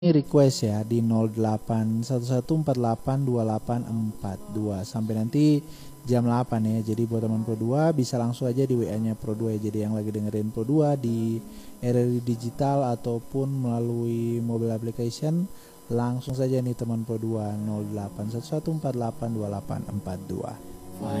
Ini request ya di 0811482842 sampai nanti jam 8 ya. Jadi buat teman Pro 2 bisa langsung aja di WA-nya Pro 2 ya. Jadi yang lagi dengerin Pro 2 di RRI Digital ataupun melalui mobile application, langsung saja nih teman Pro 2 0811482842.